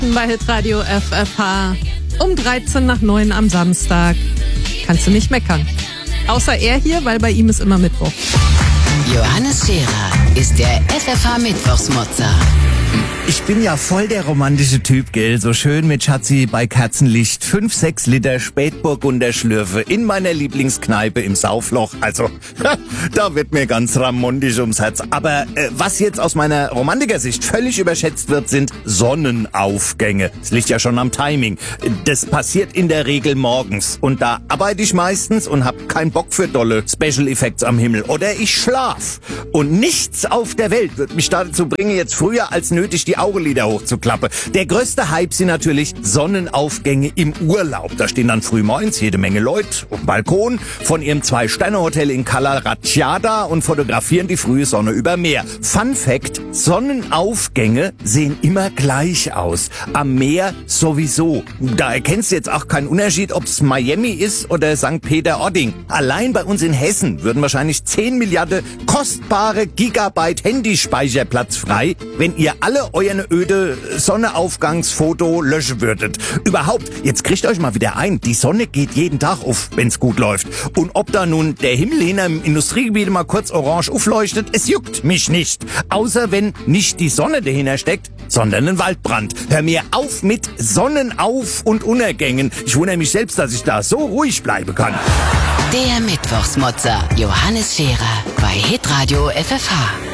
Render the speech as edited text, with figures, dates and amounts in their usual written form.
Nachrichten bei Hitradio FFH um 13 nach 9 am Samstag. Kannst du nicht meckern. Außer er hier, weil bei ihm ist immer Mittwoch. Johannes Scherer ist der FFH-Mittwochsmotzer. Ich bin ja voll der romantische Typ, gell? So schön mit Schatzi bei Kerzenlicht, 5-6 Liter Spätburgunder Schlürfe in meiner Lieblingskneipe im Saufloch. Also, da wird mir ganz ramontisch ums Herz. Aber was jetzt aus meiner Romantikersicht völlig überschätzt wird, sind Sonnenaufgänge. Das liegt ja schon am Timing. Das passiert in der Regel morgens. Und da arbeite ich meistens und hab keinen Bock für dolle Special Effects am Himmel. Oder ich schlaf. Und nichts auf der Welt wird mich dazu bringen, jetzt früher als nötig die Augenlider hochzuklappen. Der größte Hype sind natürlich Sonnenaufgänge im Urlaub. Da stehen dann frühmorgens jede Menge Leute auf dem Balkon von ihrem 2-Sterne-Hotel in Cala Ratchada und fotografieren die frühe Sonne über Meer. Fun Fact: Sonnenaufgänge sehen immer gleich aus. Am Meer sowieso. Da erkennst du jetzt auch keinen Unterschied, ob es Miami ist oder St. Peter-Ording. Allein bei uns in Hessen würden wahrscheinlich 10 Milliarden kostbare Gigabyte Handyspeicherplatz frei, wenn ihr alle euer öde Sonnenaufgangsfoto löschen würdet. Überhaupt, jetzt kriegt euch mal wieder ein, die Sonne geht jeden Tag auf, wenn's gut läuft. Und ob da nun der Himmel hinter im Industriegebiet mal kurz orange aufleuchtet, es juckt mich nicht. Außer wenn nicht die Sonne dahinter steckt, sondern ein Waldbrand. Hör mir auf mit Sonnenauf- und Untergängen. Ich wundere mich selbst, dass ich da so ruhig bleiben kann. Der Mittwochsmotzer Johannes Scherer bei Hitradio FFH.